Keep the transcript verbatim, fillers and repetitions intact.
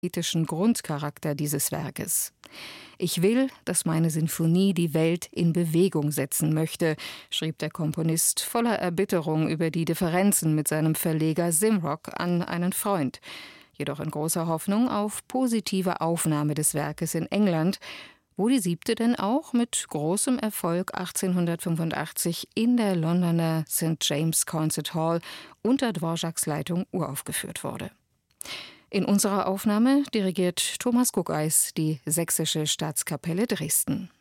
ethischen Grundcharakter dieses Werkes. »Ich will, dass meine Sinfonie die Welt in Bewegung setzen möchte«, schrieb der Komponist voller Erbitterung über die Differenzen mit seinem Verleger Simrock an einen Freund, jedoch in großer Hoffnung auf positive Aufnahme des Werkes in England, wo die Siebte denn auch mit großem Erfolg achtzehnhundertfünfundachtzig in der Londoner Saint James Concert Hall unter Dvořáks Leitung uraufgeführt wurde. In unserer Aufnahme dirigiert Thomas Guckeis die Sächsische Staatskapelle Dresden.